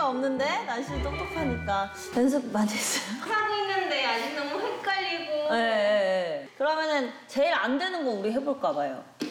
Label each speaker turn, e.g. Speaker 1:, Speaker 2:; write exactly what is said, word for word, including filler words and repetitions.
Speaker 1: 없는데? 날씨 똑똑하니까. 연습 많이 했어요.
Speaker 2: 하고 있는데 아직 너무 헷갈리고.
Speaker 1: 네, 네, 네. 그러면은 제일 안 되는 거 우리 해볼까 봐요.